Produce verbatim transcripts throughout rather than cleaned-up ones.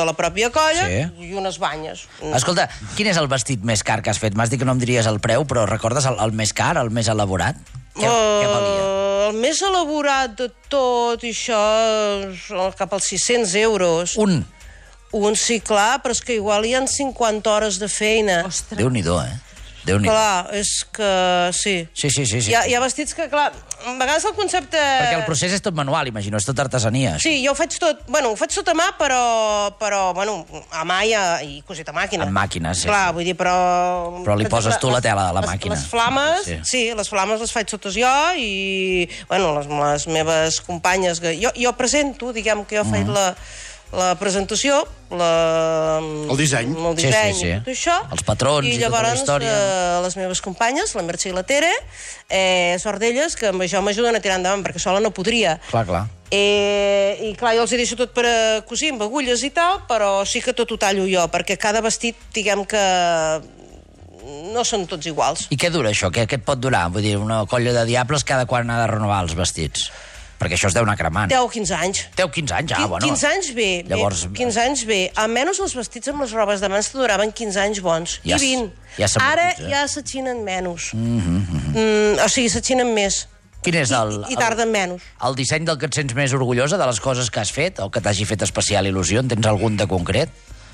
de la pròpia colla, Sí. i unes banyes. Escolta, quin és el vestit més car que has fet? M'has dit que no em diries el preu, però recordes el, el més car, el més elaborat? Què, què valia? Uh, el més elaborat de tot, i això, és cap als sis-cents euros. Un. Un, sí, clar, però és que igual hi ha cinquanta hores de feina. Ostres. Déu-n'hi-do, eh? Déu-n'hi-do. Clar, és que sí. Sí, sí, sí. sí. Hi ha, hi ha vestits que, clar, a vegades el concepte... Perquè el procés és tot manual, imagino, és tot artesania. Sí, jo ho faig tot... Bueno, ho faig tot a mà, però, però bueno, a mà i, a, i cosit a màquina. En màquina, sí. Clar, vull dir, però... Però li poses tu la tela a la les, màquina. Les flames, Sí. sí. sí, les flames les faig totes jo i, bueno, les, les meves companyes... Que, jo, jo presento, diguem que jo faig Mm. la... la presentació, la... El disseny. el disseny Sí, sí, sí. i tot això. Els patrons i tota la llavors, història. eh, les meves companyes, la Mercè i la Tere, eh, sort d'elles que amb això m'ajuden a tirar endavant, perquè sola no podria. Clar, clar. Eh, I clar, jo els hi deixo tot per a cosir amb agulles i tal, però sí que tot ho tallo jo, perquè cada vestit, diguem que no són tots iguals. I què dura això? Què, què et pot durar? Vull dir, una colla de diables cada quan ha de renovar els vestits? Perquè això es deu anar cremant. deu o quinze anys. Deu o quinze anys, ah, bueno. quinze anys bé, Llavors... bé, quinze anys bé. Almenys els vestits amb les robes de mans te duraven quinze anys bons. Ja I vint. ja Ara s'amortitza. ja s'atxinen menys. Mm -hmm. Mm, o sigui, s'atxinen més. Quin és el... I, i tarden menys. El, el disseny del que et sents més orgullosa, de les coses que has fet, o que t'hagi fet especial il·lusió? En tens algun de concret?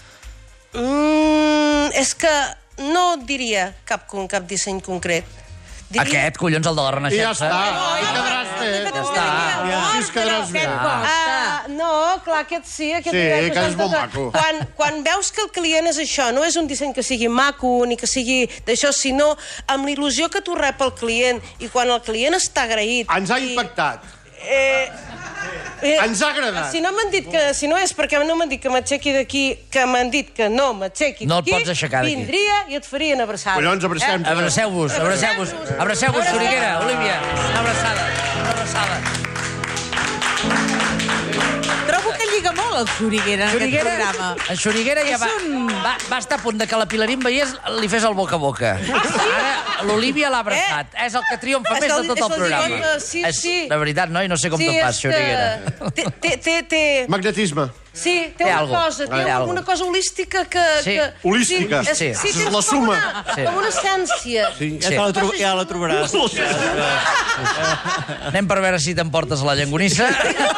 Mm, és que no et diria cap, con- cap disseny concret. Diria... Aquest, collons, el de la I ja Renaixença. està, i quedaràs bé. Ja està. Així es quedaràs bé. Ah, no, clar, aquest sí, aquest Sí, dirà, que és molt que- maco. Quan, quan veus que el client és això, no és un disseny que sigui maco ni que sigui d'això, sinó amb l'il·lusió que tu rep el client, i quan el client està agraït... Ens ha i- impactat. Eh, eh, Ens ha agradat. Si no m'han dit que... Si no és perquè no m'han dit que m'aixequi d'aquí, que m'han dit que no m'aixequi No et d'aquí, pots aixecar d'aquí. vindria i et farien abraçada. Collons, abracem. Eh? Abraceu-vos, abraceu-vos. Abraceu-vos, Xuriguera, Olívia. Una abraçada, una abraçada. Trobo que lliga molt el Xuriguera en aquest programa. En Xuriguera ja És va, un- va, va estar a punt de que la Pilarí em veiés, li fes el boca a boca. Ara l'Olívia l'ha abraçat. És el que triomfa És més el- de tot és el el programa. lligot de- sí, És, sí. de veritat, noi, no sé com Sí, t'ho fas, és que Xuriguera. té- té- té- té- Magnetisme. Sí, té, Té una algo. cosa, té Té una, algo. una cosa holística que... Sí. que Holística. Sí, és, Sí. sí, És tens la com suma. Una, Sí. com una essència. Sí. Ja, te la tro- ja la trobaràs. Anem per veure si t'emportes la llangonissa.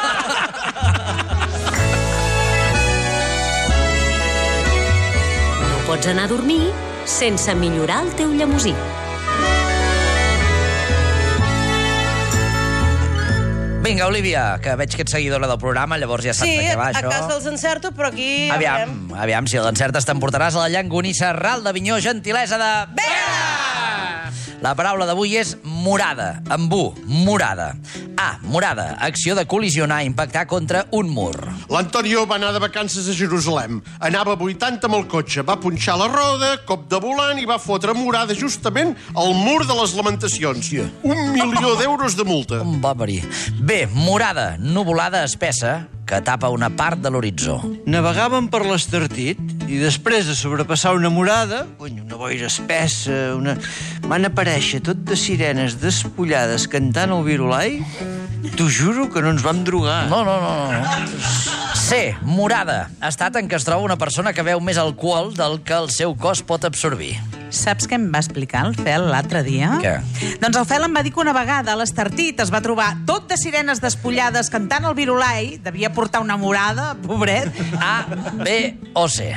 No pots anar a dormir sense millorar el teu llemosí. Vinga, Olívia, que veig que ets seguidora del programa, llavors ja saps Sí, de què va, a, a això. casa els encerto, però aquí... ja Aviam, veurem. aviam, si l'encertes t'emportaràs a la llangonissa Ral de Vinyó, gentilesa de... Vera! La paraula d'avui és morada, amb U, morada. A, morada, acció de col·lisionar, impactar contra un mur. L'Antonio va anar de vacances a Jerusalem. Anava a vuitanta amb el cotxe, va punxar la roda, cop de volant i va fotre morada justament al mur de les lamentacions. Un milió d'euros de multa. On va parir? B, morada, nuvolada espessa que tapa una part de l'horitzó. Navegàvem per l'Estartit i després de sobrepassar una morada, cony, una boira espessa, una... van aparèixer tot de sirenes despullades cantant el virulai. T'ho juro que no ens vam drogar. No, no, no, no. C, morada, estat en què es troba una persona que veu més alcohol del que el seu cos pot absorbir. Saps què em va explicar el Fel l'altre dia? Què? Doncs el Fel em va dir que una vegada a l'Estartit es va trobar tot de sirenes despullades cantant el virulai, devia portar una morada, pobret. A, B o C.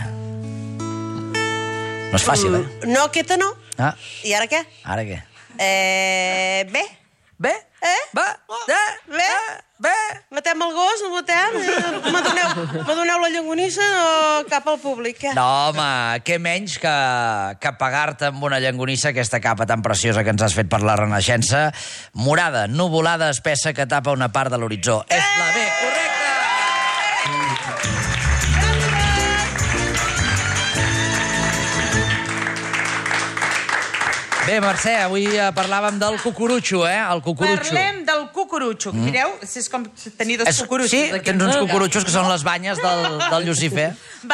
No és fàcil, eh? No, aquesta no. Ah, I ara què? ara què? Eh, bé. B? Eh? Va? De? Bé? B? Matem el gos, el votem? Eh, Me doneu, me doneu la llangonissa o cap al públic? Què? No, home, què menys que, que pagar-te amb una llangonissa aquesta capa tan preciosa que ens has fet per la Renaixença. Morada, nuvolada espessa que tapa una part de l'horitzó. És la B, correcte! Bé, Mercè, avui eh, parlàvem del cucurutxo, eh? El cucurutxo. Parlem del cucurutxo. Mm. Mireu, si és com tenir dos És, cucurutxos. sí, aquí. tens uns cucurutxos que són les banyes del, del Llucifer. Va,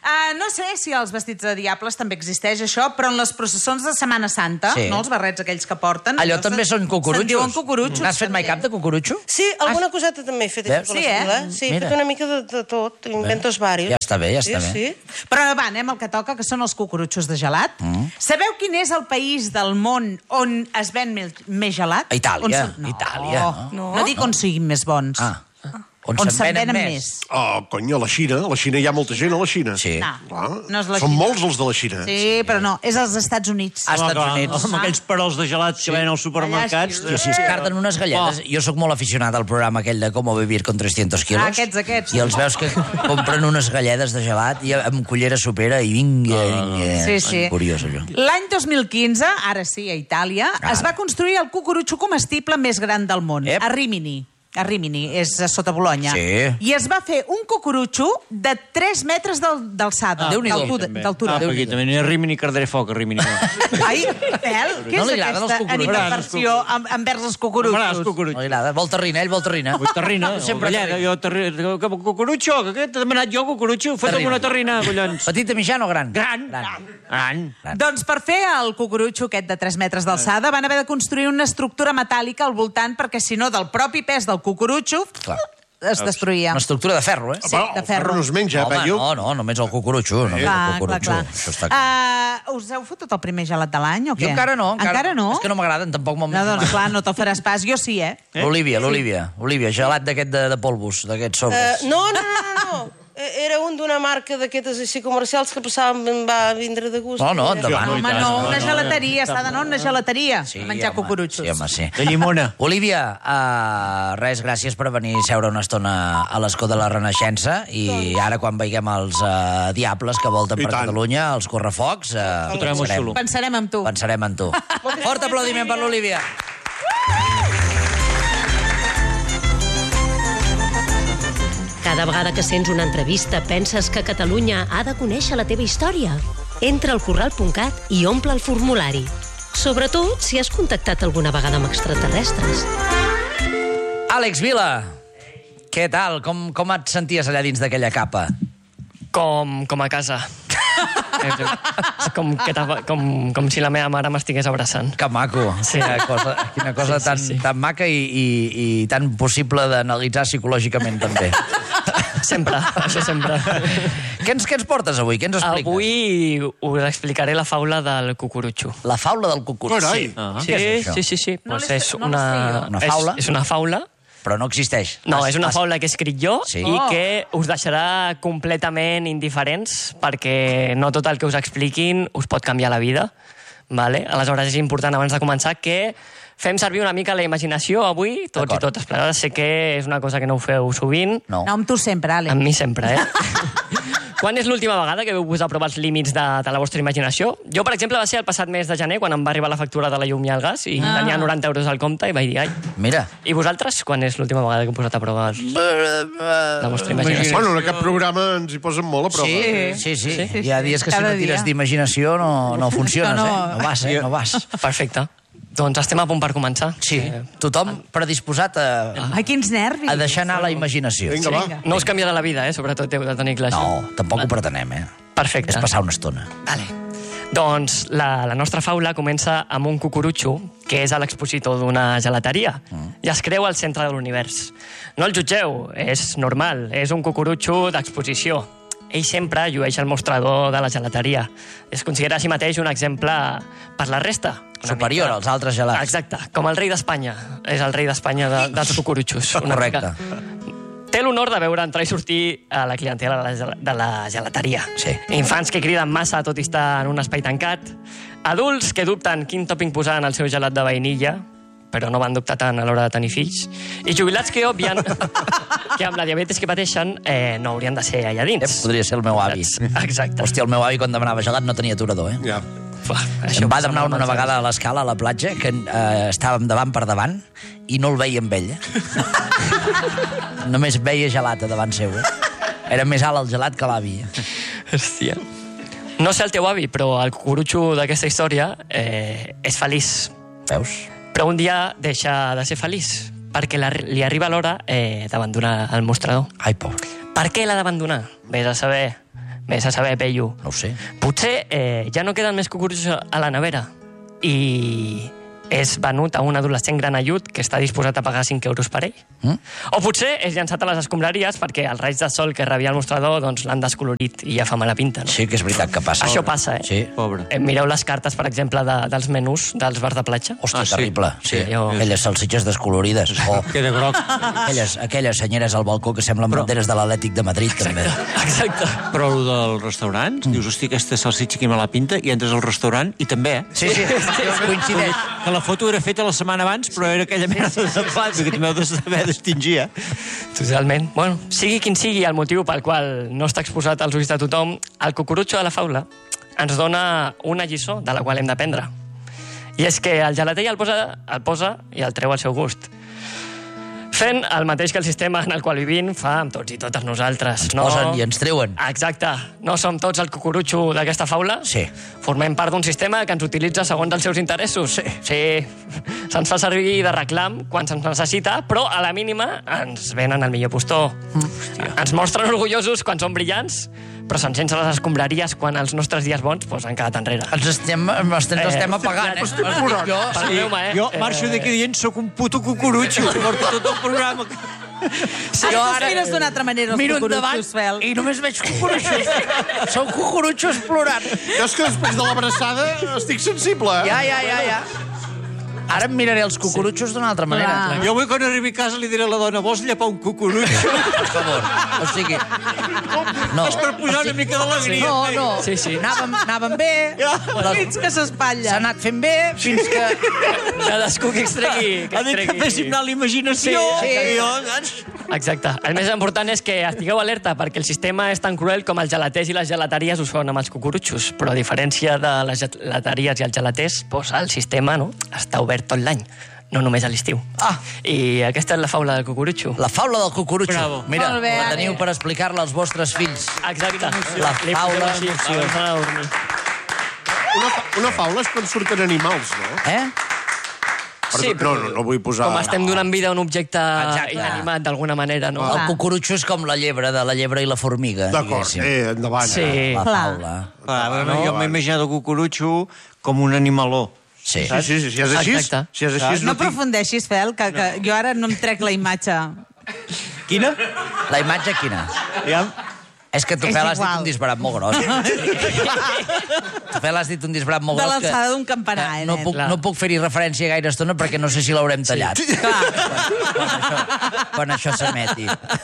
Uh, no sé si als vestits de diables també existeix això, però en les processons de Setmana Santa, Sí. no, els barrets aquells que porten... Allò no, també se'n- són cucurutxos. Se'n diuen cucurutxos. N'has fet mai també. cap de cucurutxo? Sí, alguna coseta també he fet. Veus? Per la Sí, eh? escola. Sí, he Mira. fet una mica de, de tot. Inventos varios. Ja està bé, ja està sí, bé. Sí. Però va, anem al que toca, que són els cucurutxos de gelat. Mm. Sabeu quin és el país del món on es ven més, més gelat? Itàlia, On són- no, Itàlia, No, no dic on siguin més bons. Ah, on, On se'n se'n venen, venen més. més. Oh, cony, a la Xina. A la Xina hi ha molta gent, a la Xina. Sí. No, Clar. no és la Són Xina. molts els de la Xina. Sí, però no, és als Estats Units. A Estats Clar, Units. Amb aquells perols de gelats que venen als supermercats. Allà I si es carden unes galletes... Jo sóc molt aficionat al programa aquell de Com vivir con trescientos quilos. Ah, aquests, aquests. I els veus que compren unes galledes de gelat i amb cullera sopera i vinga, vinga. Sí, sí. Curiós, allò. L'any dos mil quinze, ara sí, a Itàlia, Ara. es va construir el cucurutxo comestible més gran del món, Ep. a Rimini. A Rimini, és a sota Bologna. Sí. I es va fer un cucurutxo de tres metres d'al- d'alçada. Ah, Déu-n'hi-do. d'altura- d'altura. Ah, aquí també ni a Rimini cardaré foc, a Rimini. No. Ai, Pèl, què No és li agraden els aquesta cucurutxos? animadversió amb- envers els M'agrada els cucurutxos? No cucurutxos. li agrada. Vol terrina, ell vol terrina. Vull terrina, Sempre sempre galleda, terrina. jo terrina. Que cucurutxo, que aquest he demanat jo, cucurutxo. Fota'm Terrina. una terrina, collons. Petita, mitjana o gran? Gran. Gran. Gran. Doncs per fer el cucurutxo aquest de tres metres d'alçada van haver de construir una estructura metàl·lica al voltant perquè, si no, del propi pes del cucurutxo Clar. es destruïa. Una estructura de ferro, eh? Sí, Però de el ferro. no es menja, Home, Pello. no, no, només el cucurutxo. Només el Clar, clar, cucurutxo. clar. Això està clar. Uh, us heu fotut el primer gelat de l'any o què? Jo encara no. Encara no? És que no m'agraden, tampoc me'l No, doncs clar, no te'l faràs pas. Jo sí, eh? L'Olivia, l'Olivia. Olivia, gelat d'aquest de, de polvos, d'aquests Uh, sobres. no, no, no, no, no. Eh, Era un d'una marca d'aquestes així comercials que passàvem, em va vindre de gust. No, no, Era- endavant. Home, no, una gelateria. S'ha d'anar a una gelateria Sí, a menjar home, cucurutxos. Sí, home, sí. De llimona. Olivia, uh, res, gràcies per venir a seure una estona a l'escó de la Renaixença i ara quan veiem els uh, diables que volten I per tant. Catalunya, els correfocs, uh, Ho traiem molt xulo. Pensarem en tu. pensarem en tu. Fort aplaudiment per l'Olivia. Cada vegada que sents una entrevista penses que Catalunya ha de conèixer la teva història. Entra al corral punt cat i omple el formulari. Sobretot si has contactat alguna vegada amb extraterrestres. Àlex Vila, què tal? Com, com et senties allà dins d'aquella capa? Com, com a casa. És com, que t'ava- com, com si la meva mare m'estigués abraçant. Que maco. Sí. Quina cosa, quina cosa Sí, sí, tan, sí. tan maca i, i, i tan possible d'analitzar psicològicament, també. Sempre, això sempre. Què ens, què ens portes avui? Què ens expliques? Avui us explicaré la faula del cucurutxo. La faula del cucurutxo. Carai. Ah. Sí, Què és això? sí, sí, sí. No Pues l'he- és no una, l'he sé jo. Una faula? És, és una faula. Però no existeix. No, Has- és una has- faula que he escrit jo Sí. i Oh. que us deixarà completament indiferents perquè no tot el que us expliquin us pot canviar la vida. Vale? Aleshores és important, abans de començar, que fem servir una mica la imaginació avui, tots i D'acord. totes plegades. Sé que és una cosa que no ho feu sovint, No. No, amb tu sempre, Àlex. amb mi sempre, eh? Quan és l'última vegada que veu posar a provar els límits de, de la vostra imaginació? Jo, per exemple, va ser el passat mes de gener, quan em va arribar la factura de la llum i el gas, i Ah. tenia noranta euros al compte, i vaig dir, ai... Mira. I vosaltres, quan és l'última vegada que heu posat a provar els, la vostra imaginació? Bueno, en aquest programa ens hi posen molt a prova. Sí, sí, sí, sí. Hi ha dies que si Cada no tires dia. d'imaginació no, no funciones, No, no. eh? No vas, eh? No vas. Perfecte. Doncs estem a punt per començar. Sí, tothom predisposat a, Ai, quins nervis. a deixar anar la imaginació. Vinga, va. No us canviarà la vida, eh? Sobretot heu de tenir clar això. No, tampoc ho pretenem, eh? Perfecte. És passar una estona. Vale. Doncs la, la nostra faula comença amb un cucurutxo, que és a l'expositor d'una gelateria, mm. i es creu al centre de l'univers. No el jutgeu, és normal, és un cucurutxo d'exposició. Ell sempre llueix el mostrador de la gelateria. Es considera a si mateix un exemple per la resta. Una Superior mica- als altres gelats. Exacte, com el rei d'Espanya. És el rei d'Espanya de, dels cucurutxos. una Correcte. mica. Té l'honor de veure entrar i sortir a la clientela de la, gel- de la gelateria. Sí. Infants que criden massa tot i estar en un espai tancat. Adults que dubten quin tòping posar en el seu gelat de vainilla, però no van dubtar tant a l'hora de tenir fills. I jubilats que obvien que amb la diabetes que pateixen eh, no haurien de ser allà Eh, dins. podria ser el meu avi. Exacte. Hòstia, el meu avi quan demanava gelat no tenia aturador, eh? Ja. Fuà, Això em va passa demanar molt una amb els vegada a l'escala a la platja que eh, estàvem davant per davant i no el veia amb ell. Eh? Només veia gelat a davant seu. Eh? Era més alt el gelat que l'avi. anys. Hòstia. No sé el teu avi, però el cucurutxo d'aquesta història eh, és feliç. Veus? Però un dia deixa de ser feliç perquè la, li arriba l'hora eh, d'abandonar el mostrador. Ai, pobre. Per què l'ha d'abandonar? Vés a saber. Vés a saber, Peyu. No ho sé. Potser eh, ja no queden més cucurutxos a la nevera i és venut a un adolescent granellut que està disposat a pagar cinc euros per ell. Mm? O potser és llançat a les escombraries perquè els raigs de sol que rebia el mostrador doncs, l'han descolorit i ja fa mala pinta. No? Sí que és veritat que passa. Això passa, eh? Sí. Pobre. Eh, Mireu les cartes, per exemple, de, dels menús dels bars de platja. Hòstia, Ah, sí. terrible. Sí. Sí, jo- Aquelles salsitxes descolorides. O Queda groc. aquelles, aquelles senyeres al balcó que semblen banderes de l'Atlètic de Madrid, també. Exacte. Però el del restaurant, mm. dius, hosti, aquesta salsitxa que me la pinta, i entres al restaurant i també, eh? Sí, sí, coincideix. Que la foto era feta la setmana abans, però era aquella merda de plat, que també heu de saber distingir, eh? Totalment. Bueno, sigui quin sigui el motiu pel qual no està exposat als ulls de tothom, el cucurutxo de la faula ens dona una lliçó de la qual hem d'aprendre. I és que el gelater el posa, el posa i el treu al seu gust. Fent el mateix que el sistema en el qual vivim fa amb tots i totes nosaltres. Ens posen i ens treuen. Exacte. No som tots el cucurutxo d'aquesta faula? Sí. Formem part d'un sistema que ens utilitza segons els seus interessos? Sí. Sí. Se'ns fa servir de reclam quan se'ns necessita, però a la mínima ens venen al millor postor. Hòstia. Ens mostren orgullosos quan són brillants, però se'ns llencen les escombraries quan els nostres dies bons pues, han quedat enrere. Ens estem, ens Eh, estem apagant, eh? ja- Jo, Perdoneu-me, eh? Jo marxo d'aquí dient, sóc un puto cucurutxo, porto tot el programa. Sí, jo ara... ara- mires d'una altra manera els miro endavant cucurutxos, Fel. i només veig cucurutxos. Són cucurutxos plorant. Jo és que després de l'abraçada estic sensible, eh? Ja, ja, ja, ja. Ara em miraré els cucurutxos d'una altra manera. Clar. Jo avui quan arribi a casa li diré a la dona, vols llepar un cucurutxo? Per favor. O sigui... No. És per pujar una mica d'alegria. No, no. Sí, sí. Anàvem, anàvem bé. Fins que S'ha s'espatlla. anat fent bé fins que... Cadascú que extregui... Que Ha dit que extregui. féssim anar a la imaginació. Sí, sí. I jo, doncs... Exacte. El més important és que estigueu alerta, perquè el sistema és tan cruel com els gelaters i les gelateries ho són amb els cucurutxos. Però a diferència de les gelateries i els gelaters, doncs el sistema no, està obert tot l'any, no només a l'estiu. Ah. I aquesta és la faula del cucurutxo. La faula del cucurutxo. Bravo. Mira, Molt bé, la Ale. teniu per explicar-la als vostres fills. Exacte. La Li faula posem així, emoció. abans d'anar a dormir. Una, fa- una faula és quan surten animals, no? Eh? Perdó, no, no, no vull posar... Com estem donant vida a un objecte Exacte. inanimat d'alguna manera, no? El cucurutxo és com la llebre, de la llebre i la formiga. D'acord, diguéssim. eh, endavant. Sí. La Clar. faula. Clar, no, jo m'he imaginat el cucurutxo com un animaló. Sí. Sí, sí, sí, si és així, Exacte. si és així No no tinc... aprofundeixis, Fel, que, que jo ara no em trec la imatge. Quina? La imatge quina? Ja... És que tu, És Fel, has dit igual. un disbarat molt gros. Tu, Fel, has dit un disbarat molt De gros que... l'alçada d'un campanar, que eh, no nen? puc, no puc fer-hi referència gaire estona perquè no sé si l'haurem tallat. Clar. Quan això, quan això s'emeti.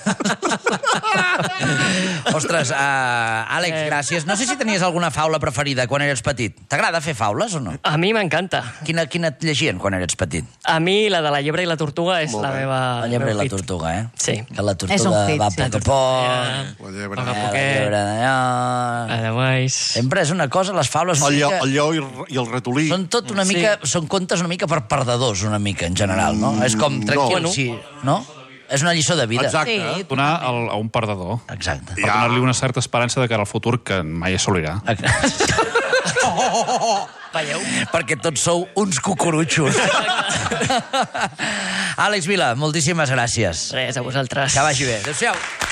Ostres, uh, Àlex, gràcies. No sé si tenies alguna faula preferida quan eres petit. T'agrada fer faules o no? A mi m'encanta. Quina, quina et llegien quan eres petit? A mi la de la llebre i la tortuga és la meva... La llebre i el la meu hit. tortuga, eh? Sí. Que la tortuga És un hit, va sí. a poc a poc. La llebre. Poc a Eh, la poquet. llebre d'allò... Otherwise... Sempre és una cosa, les faules... una El lleó, mica- el lleó i el- i el ratolí. Són tot una mica... Són contes una mica per perdedors, una mica, en general, no? És com tranquil, no. sí, no? És una lliçó de vida. Exacte. Sí. Donar al, a un perdedor. Exacte. Per donar-li una certa esperança de cara al futur que mai assolirà. Veieu? Perquè tots sou uns cucurutxos. Àlex Vila, moltíssimes gràcies. Res, a vosaltres. Que vagi bé. Adéu-siau.